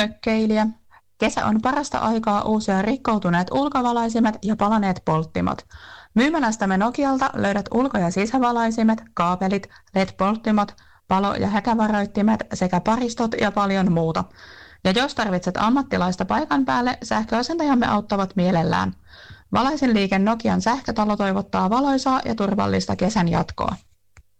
mökkeilijä. Kesä on parasta aikaa uusia rikkoutuneet ulkovalaisimet ja palaneet polttimot. Myymälästämme Nokialta löydät ulko- ja sisävalaisimet, kaapelit, LED-polttimot, palo- ja häkävaroittimet sekä paristot ja paljon muuta. Ja jos tarvitset ammattilaista paikan päälle, sähköasentajamme auttavat mielellään. Valaisin liike Nokian sähkötalo toivottaa valoisaa ja turvallista kesän jatkoa.